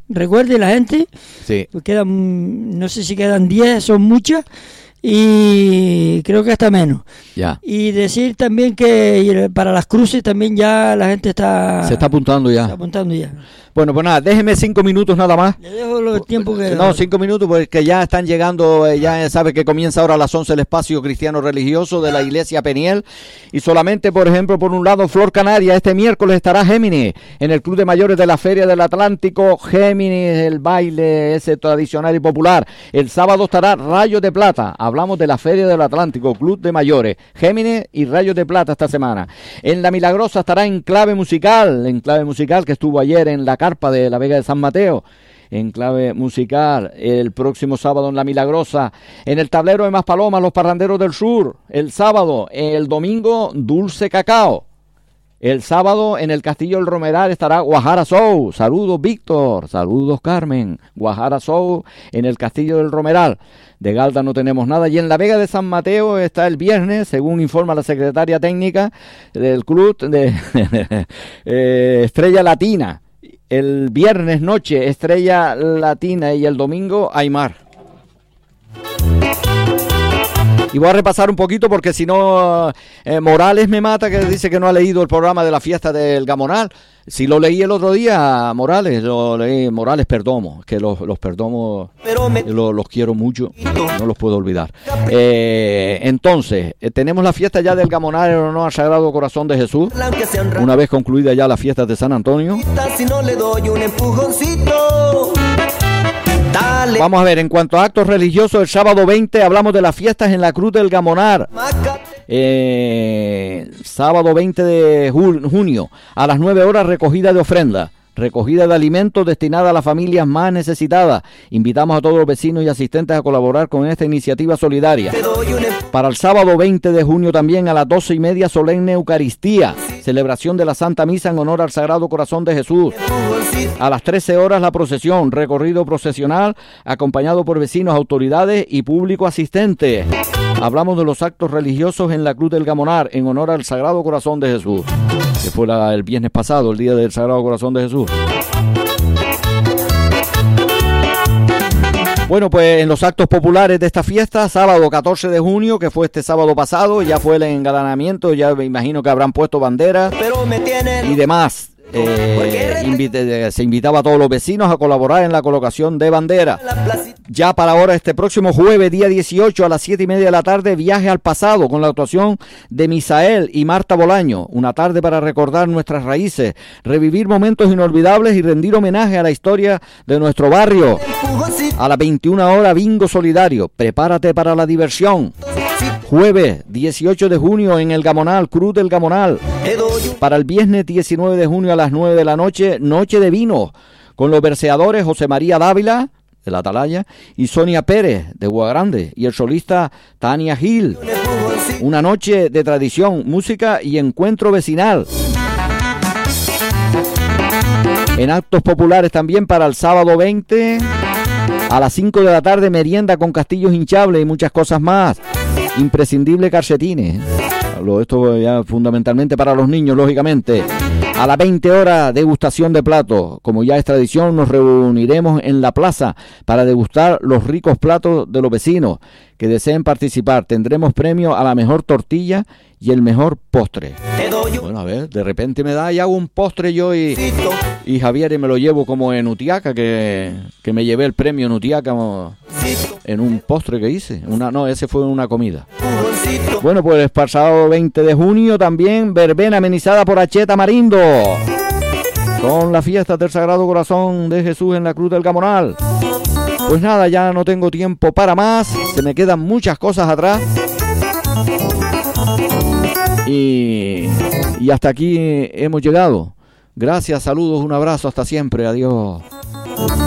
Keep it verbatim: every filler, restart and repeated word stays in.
recuerde la gente, sí. Pues quedan, no sé si quedan diez, son muchas, y creo que hasta menos. Ya. Y decir también que para las cruces también ya la gente está... Se está apuntando ya. Está apuntando ya. Bueno, pues nada, déjeme cinco minutos nada más. Le dejo los tiempos que... No, cinco minutos porque ya están llegando, eh, ya sabe que comienza ahora a las once el espacio cristiano religioso de la iglesia Peniel. Y solamente, por ejemplo, por un lado, Flor Canaria, este miércoles estará Géminis en el Club de Mayores de la Feria del Atlántico. Géminis, el baile ese tradicional y popular. El sábado estará Rayos de Plata. Hablamos de la Feria del Atlántico, Club de Mayores. Géminis y Rayos de Plata esta semana. En La Milagrosa estará Enclave Musical, Enclave Musical que estuvo ayer en la carpa de la Vega de San Mateo. Enclave Musical el próximo sábado en La Milagrosa. En el Tablero de Maspalomas, Los Parranderos del Sur el sábado. El domingo, Dulce Cacao. El sábado en el Castillo del Romeral estará Guajara Show. Saludos Víctor, saludos Carmen. Guajara Show en el Castillo del Romeral. De Galda no tenemos nada. Y en la Vega de San Mateo está el viernes, según informa la secretaria técnica del club de eh, Estrella Latina. El viernes noche Estrella Latina y el domingo Aymar. Y voy a repasar un poquito porque si no eh, Morales me mata, que dice que no ha leído el programa de la fiesta del Gamonal. Si lo leí el otro día, Morales, lo leí, Morales Perdomo, que los, los Perdomos lo, los quiero mucho, no los puedo olvidar. Eh, entonces, eh, tenemos la fiesta ya del Gamonal en honor al Sagrado Corazón de Jesús, una vez concluida ya la fiesta de San Antonio. Si no le doy un empujoncito. Dale. Vamos a ver, en cuanto a actos religiosos, el sábado veinte hablamos de las fiestas en la Cruz del Gamonar. Eh, sábado veinte de junio, a las nueve horas, recogida de ofrenda, recogida de alimentos destinada a las familias más necesitadas. Invitamos a todos los vecinos y asistentes a colaborar con esta iniciativa solidaria. Para el sábado veinte de junio también a las doce y media, solemne Eucaristía, celebración de la Santa Misa en honor al Sagrado Corazón de Jesús. A las trece horas la procesión, recorrido procesional acompañado por vecinos, autoridades y público asistente. Hablamos de los actos religiosos en la Cruz del Gamonar en honor al Sagrado Corazón de Jesús, que fue la, el viernes pasado, el día del Sagrado Corazón de Jesús. Bueno, pues en los actos populares de esta fiesta, sábado catorce de junio, que fue este sábado pasado, ya fue el engalanamiento, ya me imagino que habrán puesto banderas y demás. Eh, invite, se invitaba a todos los vecinos a colaborar en la colocación de bandera. Ya para ahora, este próximo jueves, día dieciocho, a las siete y media de la tarde, viaje al pasado con la actuación de Misael y Marta Bolaño. Una tarde para recordar nuestras raíces, revivir momentos inolvidables y rendir homenaje a la historia de nuestro barrio. A las veintiuna horas, bingo solidario. Prepárate para la diversión. Jueves dieciocho de junio en el Gamonal, Cruz del Gamonal. Para el viernes diecinueve de junio a las nueve de la noche, noche de vino, con los verseadores José María Dávila, de la Atalaya, y Sonia Pérez, de Boagrande, y el solista Tania Gil. Una noche de tradición, música y encuentro vecinal. En actos populares también para el sábado veinte, a las cinco de la tarde, merienda con castillos hinchables y muchas cosas más. Imprescindible calcetines. Esto ya fundamentalmente para los niños, lógicamente. A las veinte horas, degustación de platos. Como ya es tradición, nos reuniremos en la plaza para degustar los ricos platos de los vecinos que deseen participar. Tendremos premio a la mejor tortilla y el mejor postre. Bueno, a ver, de repente me da y hago un postre yo y, y Javier y me lo llevo como en Utiaca, que, que me llevé el premio en Utiaca en un postre que hice. Una, no, ese fue una comida. Bueno, pues el pasado veinte de junio también verbena amenizada por Acheta Marindo, con la fiesta del Sagrado Corazón de Jesús en la Cruz del Gamonal. Pues nada, ya no tengo tiempo para más, se me quedan muchas cosas atrás. Y, y hasta aquí hemos llegado. Gracias, saludos, un abrazo, hasta siempre, adiós.